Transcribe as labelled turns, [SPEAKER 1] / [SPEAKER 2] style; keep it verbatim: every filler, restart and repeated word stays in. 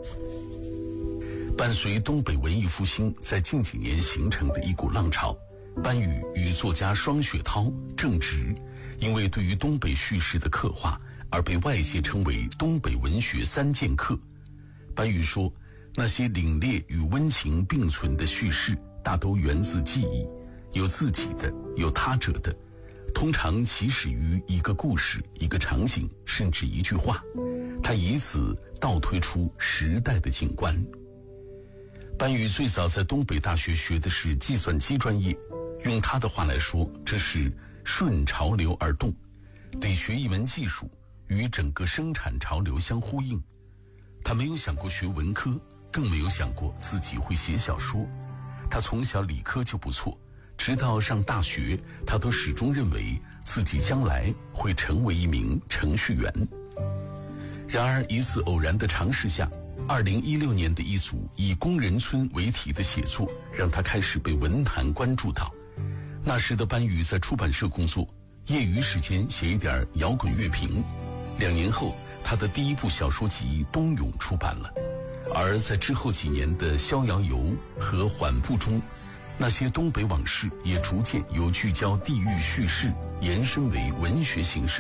[SPEAKER 1] 伴随东北文艺复兴在近几年形成的一股浪潮，班宇与作家双雪涛、郑直因为对于东北叙事的刻画而被外界称为东北文学三剑客。班宇说，那些凛冽与温情并存的叙事大都源自记忆，有自己的，有他者的，通常起始于一个故事、一个场景，甚至一句话，他以此倒推出时代的景观。班宇最早在东北大学学的是计算机专业，用他的话来说，这是顺潮流而动，得学一门技术，与整个生产潮流相呼应。他没有想过学文科，更没有想过自己会写小说。他从小理科就不错，直到上大学，他都始终认为自己将来会成为一名程序员。然而一次偶然的尝试下，二零一六年的一组以工人村为题的写作，让他开始被文坛关注到。那时的班宇在出版社工作，业余时间写一点摇滚乐评。两年后，他的第一部小说集《冬泳》出版了。而在之后几年的《逍遥游》和《缓步》中，那些东北往事也逐渐由聚焦地域叙事延伸为文学形式。